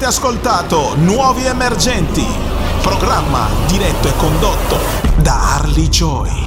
ascoltato Nuovi Emergenti, programma diretto e condotto da Harley Joy.